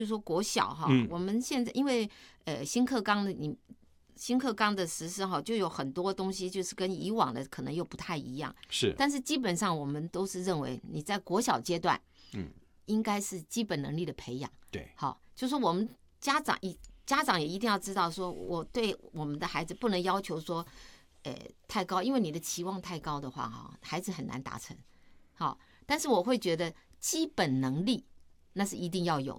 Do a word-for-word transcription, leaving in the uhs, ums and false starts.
就说国小哈， 嗯我们现在因为呃新课纲的你新课纲的实施哈，就有很多东西就是跟以往的可能又不太一样。 是， 但是基本上我们都是认为你在国小阶段， 嗯， 应该是基本能力的培养。 对， 好，就说我们家长一家长也一定要知道，说我对我们的孩子不能要求说，呃太高，因为你的期望太高的话哈，孩子很难达成。好，但是我会觉得基本能力那是一定要有